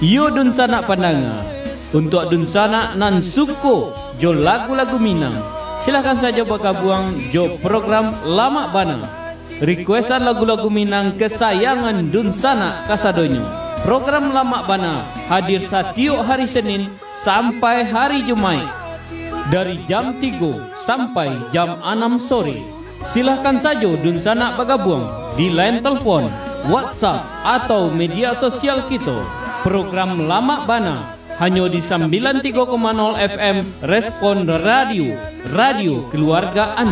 Yo dun sanak pandanga. Untuk dun sanak nan suko jo lagu-lagu Minang. Silahkan saja bergabung jo program Lama Bana. Requestan lagu-lagu Minang kesayangan dun sanak kasadonyo. Program Lama Bana hadir setiap hari Senin sampai hari Jumat dari jam 3 sampai jam 6 sore. Silahkan saja dun sanak bergabung di line telepon, WhatsApp atau media sosial kita. Program Lama Bana hanya di 93,0 FM Respon Radio, radio keluarga Anda.